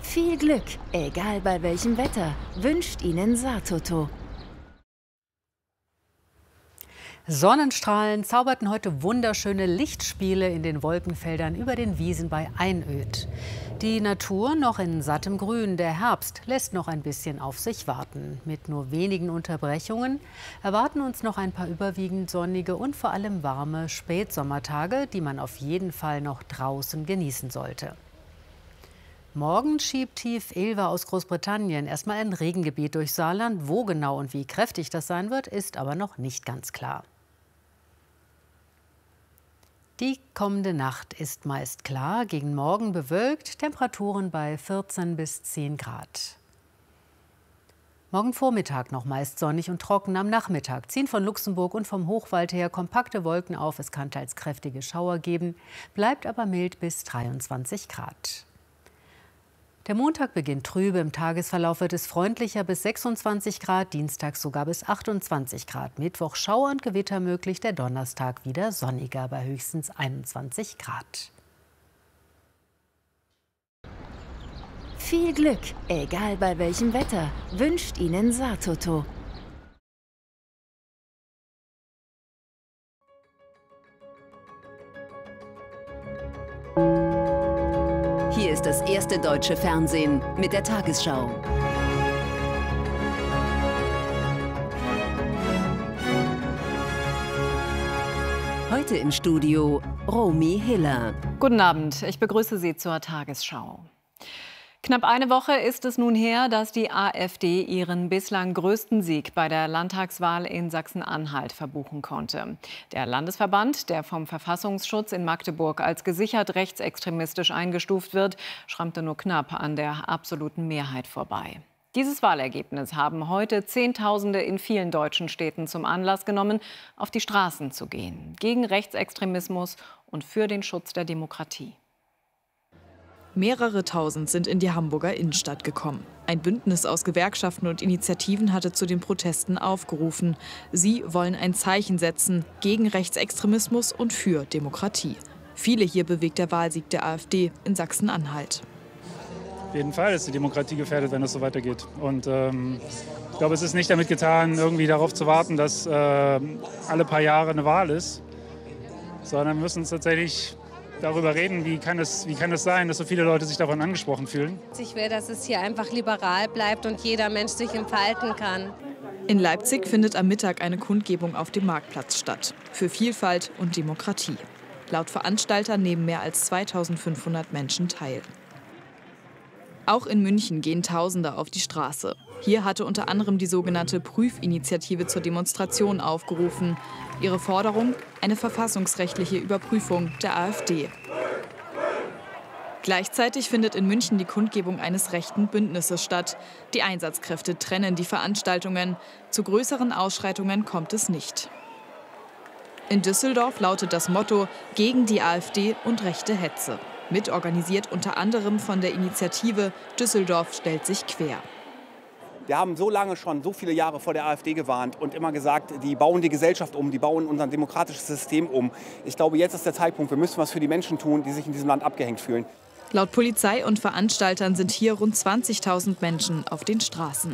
Viel Glück, egal bei welchem Wetter, wünscht Ihnen Saartoto. Sonnenstrahlen zauberten heute wunderschöne Lichtspiele in den Wolkenfeldern über den Wiesen bei Einöd. Die Natur noch in sattem Grün, der Herbst lässt noch ein bisschen auf sich warten. Mit nur wenigen Unterbrechungen erwarten uns noch ein paar überwiegend sonnige und vor allem warme Spätsommertage, die man auf jeden Fall noch draußen genießen sollte. Morgen schiebt Tief Elva aus Großbritannien erstmal ein Regengebiet durch Saarland. Wo genau und wie kräftig das sein wird, ist aber noch nicht ganz klar. Die kommende Nacht ist meist klar, gegen Morgen bewölkt, Temperaturen bei 14 bis 10 Grad. Morgen Vormittag noch meist sonnig und trocken, am Nachmittag ziehen von Luxemburg und vom Hochwald her kompakte Wolken auf. Es kann teils kräftige Schauer geben, bleibt aber mild bis 23 Grad. Der Montag beginnt trübe, im Tagesverlauf wird es freundlicher bis 26 Grad, dienstags sogar bis 28 Grad. Mittwoch Schauer und Gewitter möglich, der Donnerstag wieder sonniger bei höchstens 21 Grad. Viel Glück, egal bei welchem Wetter, wünscht Ihnen Saartoto. Hier ist das erste deutsche Fernsehen mit der Tagesschau. Heute im Studio Romy Hiller. Guten Abend, ich begrüße Sie zur Tagesschau. Knapp eine Woche ist es nun her, dass die AfD ihren bislang größten Sieg bei der Landtagswahl in Sachsen-Anhalt verbuchen konnte. Der Landesverband, der vom Verfassungsschutz in Magdeburg als gesichert rechtsextremistisch eingestuft wird, schrammte nur knapp an der absoluten Mehrheit vorbei. Dieses Wahlergebnis haben heute Zehntausende in vielen deutschen Städten zum Anlass genommen, auf die Straßen zu gehen, gegen Rechtsextremismus und für den Schutz der Demokratie. Mehrere Tausend sind in die Hamburger Innenstadt gekommen. Ein Bündnis aus Gewerkschaften und Initiativen hatte zu den Protesten aufgerufen. Sie wollen ein Zeichen setzen gegen Rechtsextremismus und für Demokratie. Viele hier bewegt der Wahlsieg der AfD in Sachsen-Anhalt. Auf jeden Fall ist die Demokratie gefährdet, wenn es so weitergeht. Und ich glaube, es ist nicht damit getan, irgendwie darauf zu warten, dass alle paar Jahre eine Wahl ist, sondern wir müssen uns tatsächlich darüber reden, wie kann es sein, dass so viele Leute sich davon angesprochen fühlen. Ich will, dass es hier einfach liberal bleibt und jeder Mensch sich entfalten kann. In Leipzig findet am Mittag eine Kundgebung auf dem Marktplatz statt. Für Vielfalt und Demokratie. Laut Veranstalter nehmen mehr als 2500 Menschen teil. Auch in München gehen Tausende auf die Straße. Hier hatte unter anderem die sogenannte Prüfinitiative zur Demonstration aufgerufen. Ihre Forderung: eine verfassungsrechtliche Überprüfung der AfD. Gleichzeitig findet in München die Kundgebung eines rechten Bündnisses statt. Die Einsatzkräfte trennen die Veranstaltungen. Zu größeren Ausschreitungen kommt es nicht. In Düsseldorf lautet das Motto: gegen die AfD und rechte Hetze. Mitorganisiert unter anderem von der Initiative Düsseldorf stellt sich quer. Wir haben so lange schon, so viele Jahre vor der AfD gewarnt und immer gesagt, die bauen die Gesellschaft um, die bauen unser demokratisches System um. Ich glaube, jetzt ist der Zeitpunkt, wir müssen was für die Menschen tun, die sich in diesem Land abgehängt fühlen. Laut Polizei und Veranstaltern sind hier rund 20.000 Menschen auf den Straßen.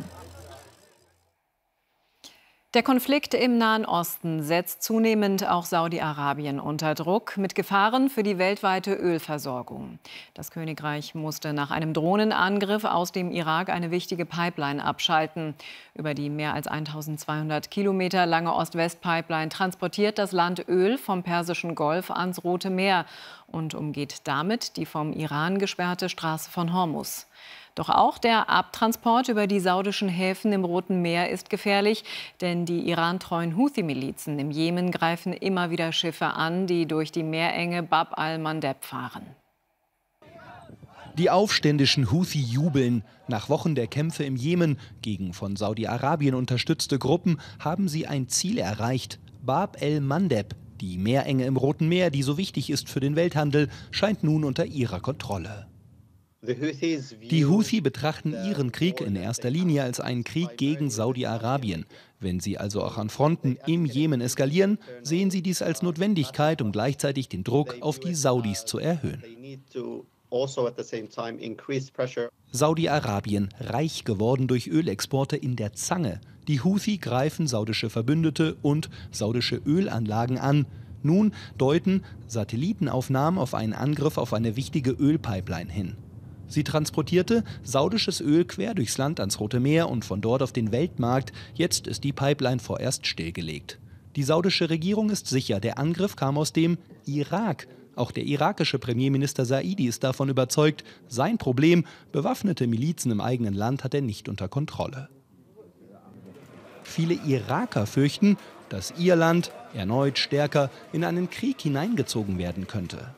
Der Konflikt im Nahen Osten setzt zunehmend auch Saudi-Arabien unter Druck mit Gefahren für die weltweite Ölversorgung. Das Königreich musste nach einem Drohnenangriff aus dem Irak eine wichtige Pipeline abschalten. Über die mehr als 1200 Kilometer lange Ost-West-Pipeline transportiert das Land Öl vom Persischen Golf ans Rote Meer und umgeht damit die vom Iran gesperrte Straße von Hormuz. Doch auch der Abtransport über die saudischen Häfen im Roten Meer ist gefährlich, denn die irantreuen Houthi-Milizen im Jemen greifen immer wieder Schiffe an, die durch die Meerenge Bab al-Mandeb fahren. Die aufständischen Houthi jubeln. Nach Wochen der Kämpfe im Jemen gegen von Saudi-Arabien unterstützte Gruppen haben sie ein Ziel erreicht: Bab el-Mandeb. Die Meerenge im Roten Meer, die so wichtig ist für den Welthandel, scheint nun unter ihrer Kontrolle. Die Houthi betrachten ihren Krieg in erster Linie als einen Krieg gegen Saudi-Arabien. Wenn sie also auch an Fronten im Jemen eskalieren, sehen sie dies als Notwendigkeit, um gleichzeitig den Druck auf die Saudis zu erhöhen. Saudi-Arabien, reich geworden durch Ölexporte, in der Zange. Die Houthi greifen saudische Verbündete und saudische Ölanlagen an. Nun deuten Satellitenaufnahmen auf einen Angriff auf eine wichtige Ölpipeline hin. Sie transportierte saudisches Öl quer durchs Land ans Rote Meer und von dort auf den Weltmarkt. Jetzt ist die Pipeline vorerst stillgelegt. Die saudische Regierung ist sicher, der Angriff kam aus dem Irak. Auch der irakische Premierminister Saidi ist davon überzeugt, sein Problem, bewaffnete Milizen im eigenen Land, hat er nicht unter Kontrolle. Viele Iraker fürchten, dass ihr Land erneut stärker in einen Krieg hineingezogen werden könnte.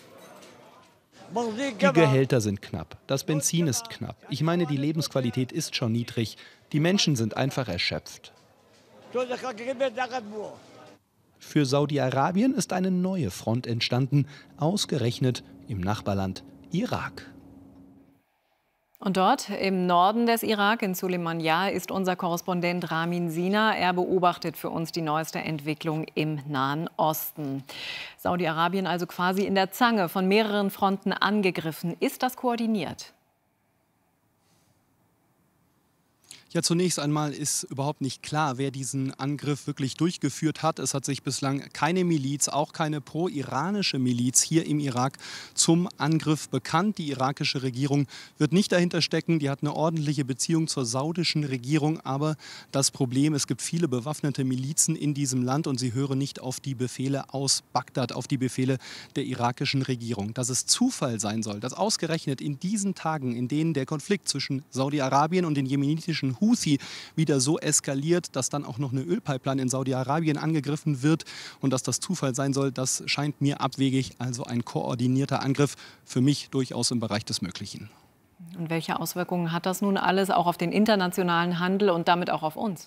Die Gehälter sind knapp, das Benzin ist knapp. Ich meine, die Lebensqualität ist schon niedrig. Die Menschen sind einfach erschöpft. Für Saudi-Arabien ist eine neue Front entstanden, ausgerechnet im Nachbarland Irak. Und dort im Norden des Irak, in Sulaymaniyah, ist unser Korrespondent Ramin Sina. Er beobachtet für uns die neueste Entwicklung im Nahen Osten. Saudi-Arabien also quasi in der Zange, von mehreren Fronten angegriffen. Ist das koordiniert? Ja, zunächst einmal ist überhaupt nicht klar, wer diesen Angriff wirklich durchgeführt hat. Es hat sich bislang keine Miliz, auch keine pro-iranische Miliz hier im Irak zum Angriff bekannt. Die irakische Regierung wird nicht dahinter stecken. Die hat eine ordentliche Beziehung zur saudischen Regierung. Aber das Problem, es gibt viele bewaffnete Milizen in diesem Land und sie hören nicht auf die Befehle aus Bagdad, auf die Befehle der irakischen Regierung. Dass es Zufall sein soll, dass ausgerechnet in diesen Tagen, in denen der Konflikt zwischen Saudi-Arabien und den jemenitischen Houthi wieder so eskaliert, dass dann auch noch eine Ölpipeline in Saudi-Arabien angegriffen wird und dass das Zufall sein soll, das scheint mir abwegig. Also ein koordinierter Angriff für mich durchaus im Bereich des Möglichen. Und welche Auswirkungen hat das nun alles auch auf den internationalen Handel und damit auch auf uns?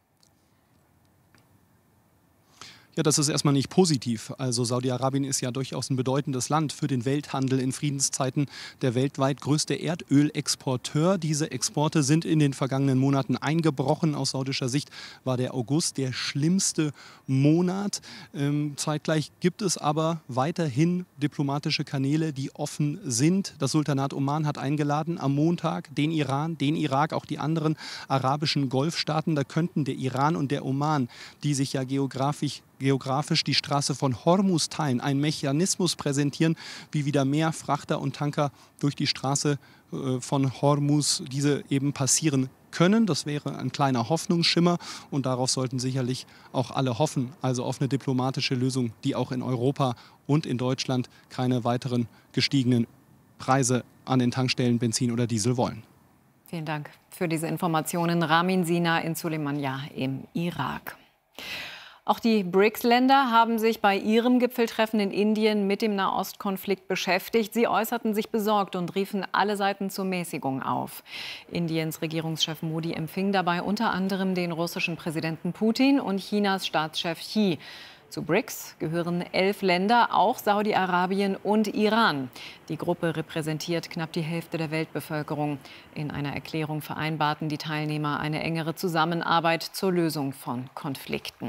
Ja, das ist erstmal nicht positiv. Also Saudi-Arabien ist ja durchaus ein bedeutendes Land für den Welthandel in Friedenszeiten. Der weltweit größte Erdölexporteur. Diese Exporte sind in den vergangenen Monaten eingebrochen. Aus saudischer Sicht war der August der schlimmste Monat. Zeitgleich gibt es aber weiterhin diplomatische Kanäle, die offen sind. Das Sultanat Oman hat eingeladen am Montag den Iran, den Irak, auch die anderen arabischen Golfstaaten. Da könnten der Iran und der Oman, die sich ja geografisch die Straße von Hormuz teilen, einen Mechanismus präsentieren, wie wieder mehr Frachter und Tanker durch die Straße von Hormuz diese eben passieren können. Das wäre ein kleiner Hoffnungsschimmer und darauf sollten sicherlich auch alle hoffen. Also auf eine diplomatische Lösung, die auch in Europa und in Deutschland keine weiteren gestiegenen Preise an den Tankstellen Benzin oder Diesel wollen. Vielen Dank für diese Informationen. Ramin Sina in Sulaymaniyah im Irak. Auch die BRICS-Länder haben sich bei ihrem Gipfeltreffen in Indien mit dem Nahostkonflikt beschäftigt. Sie äußerten sich besorgt und riefen alle Seiten zur Mäßigung auf. Indiens Regierungschef Modi empfing dabei unter anderem den russischen Präsidenten Putin und Chinas Staatschef Xi. Zu BRICS gehören 11 Länder, auch Saudi-Arabien und Iran. Die Gruppe repräsentiert knapp die Hälfte der Weltbevölkerung. In einer Erklärung vereinbarten die Teilnehmer eine engere Zusammenarbeit zur Lösung von Konflikten.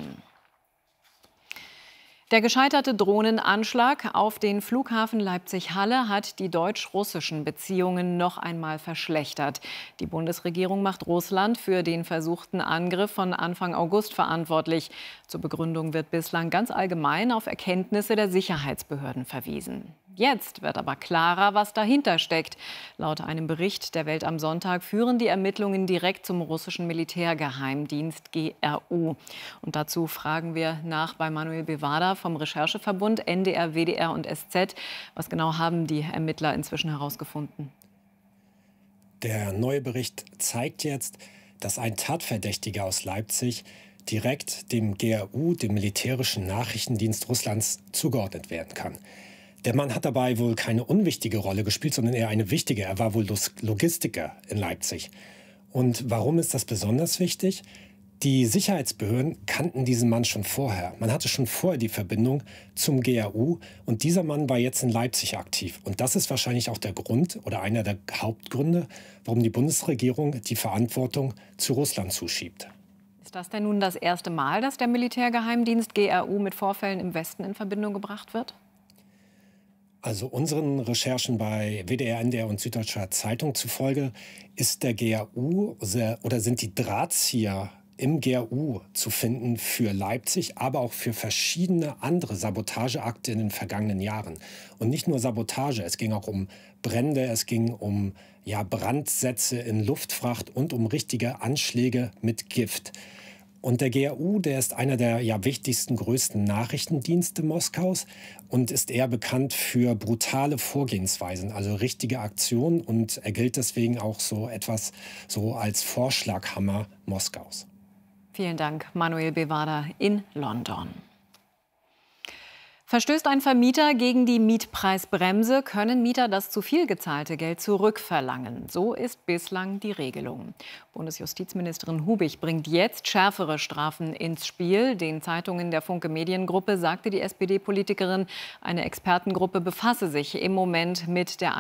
Der gescheiterte Drohnenanschlag auf den Flughafen Leipzig-Halle hat die deutsch-russischen Beziehungen noch einmal verschlechtert. Die Bundesregierung macht Russland für den versuchten Angriff von Anfang August verantwortlich. Zur Begründung wird bislang ganz allgemein auf Erkenntnisse der Sicherheitsbehörden verwiesen. Jetzt wird aber klarer, was dahinter steckt. Laut einem Bericht der Welt am Sonntag führen die Ermittlungen direkt zum russischen Militärgeheimdienst GRU. Und dazu fragen wir nach bei Manuel Bevada vom Rechercheverbund NDR, WDR und SZ. Was genau haben die Ermittler inzwischen herausgefunden? Der neue Bericht zeigt jetzt, dass ein Tatverdächtiger aus Leipzig direkt dem GRU, dem militärischen Nachrichtendienst Russlands, zugeordnet werden kann. Der Mann hat dabei wohl keine unwichtige Rolle gespielt, sondern eher eine wichtige. Er war wohl Logistiker in Leipzig. Und warum ist das besonders wichtig? Die Sicherheitsbehörden kannten diesen Mann schon vorher. Man hatte schon vorher die Verbindung zum GRU und dieser Mann war jetzt in Leipzig aktiv. Und das ist wahrscheinlich auch der Grund oder einer der Hauptgründe, warum die Bundesregierung die Verantwortung zu Russland zuschiebt. Ist das denn nun das erste Mal, dass der Militärgeheimdienst GRU mit Vorfällen im Westen in Verbindung gebracht wird? Also unseren Recherchen bei WDR, NDR und Süddeutscher Zeitung zufolge ist der GAU oder sind die Drahtzieher im GAU zu finden für Leipzig, aber auch für verschiedene andere Sabotageakte in den vergangenen Jahren. Und nicht nur Sabotage, es ging auch um Brände, es ging um Brandsätze in Luftfracht und um richtige Anschläge mit Gift. Und der GAU, der ist einer der wichtigsten, größten Nachrichtendienste Moskaus und ist eher bekannt für brutale Vorgehensweisen, also richtige Aktionen. Und er gilt deswegen auch so etwas so als Vorschlaghammer Moskaus. Vielen Dank, Manuel Bevada in London. Verstößt ein Vermieter gegen die Mietpreisbremse, können Mieter das zu viel gezahlte Geld zurückverlangen. So ist bislang die Regelung. Bundesjustizministerin Hubig bringt jetzt schärfere Strafen ins Spiel. Den Zeitungen der Funke Mediengruppe sagte die SPD-Politikerin, eine Expertengruppe befasse sich im Moment mit der